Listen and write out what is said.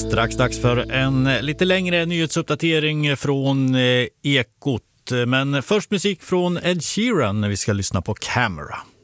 Strax dags för en lite längre nyhetsuppdatering från Ekot. Men först musik från Ed Sheeran när vi ska lyssna på Camera.